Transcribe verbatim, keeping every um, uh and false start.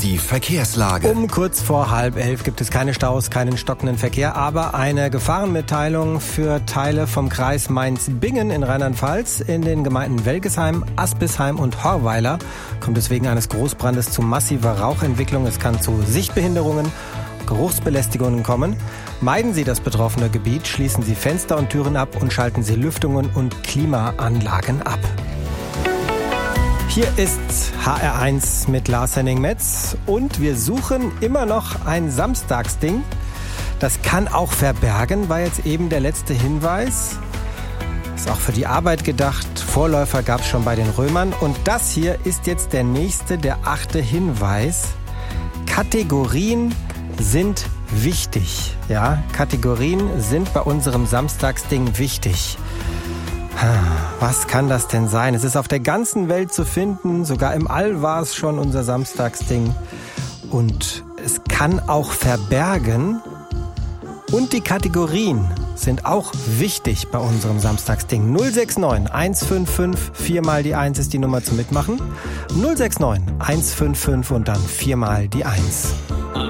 Die Verkehrslage. Um kurz vor halb elf gibt es keine Staus, keinen stockenden Verkehr, aber eine Gefahrenmitteilung für Teile vom Kreis Mainz-Bingen in Rheinland-Pfalz. In den Gemeinden Welgesheim, Aspisheim und Horweiler kommt es wegen eines Großbrandes zu massiver Rauchentwicklung. Es kann zu Sichtbehinderungen, Geruchsbelästigungen kommen. Meiden Sie das betroffene Gebiet, schließen Sie Fenster und Türen ab und schalten Sie Lüftungen und Klimaanlagen ab. Hier ist H R eins mit Lars Henning-Metz und wir suchen immer noch ein Samstagsding. Das kann auch verbergen, war jetzt eben der letzte Hinweis. Ist auch für die Arbeit gedacht. Vorläufer gab es schon bei den Römern. Und das hier ist jetzt der nächste, der achte Hinweis. Kategorien sind wichtig. Ja, Kategorien sind bei unserem Samstagsding wichtig. Was kann das denn sein? Es ist auf der ganzen Welt zu finden. Sogar im All war es schon unser Samstagsding. Und es kann auch verbergen. Und die Kategorien sind auch wichtig bei unserem Samstagsding. null sechs neun eins fünf fünf vier mal die eins ist die Nummer zum Mitmachen. null sechs neun eins fünf fünf und dann vier mal die eins.